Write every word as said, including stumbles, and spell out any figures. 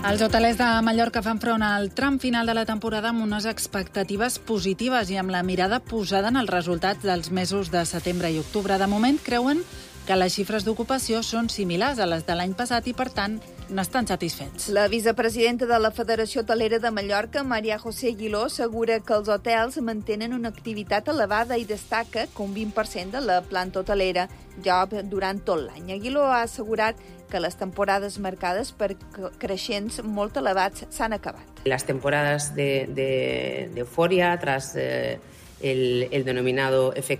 Els hotelers de Mallorca fan front al tram final de la temporada amb unes expectatives positives i amb la mirada posada en els resultats dels mesos de setembre i octubre. De moment, creuen que les xifres d'ocupació són similars a les de l'any passat i, per tant, n'estan satisfets. La vicepresidenta de la Federació Hotelera de Mallorca, Maria José Aguiló, assegura que els hotels mantenen una activitat elevada i destaca que un vint per cent de la planta hotelera job durant tot l'any. Aguiló ha assegurat que les temporades marcades per creixents molt elevats s'han acabat. Las temporadas de, de, de euforia tras eh, el, el denominado efecto